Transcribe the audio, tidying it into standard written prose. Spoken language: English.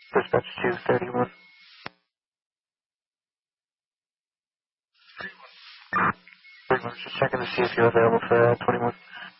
Dispatch 231. 31, just checking to see if you're available for 21.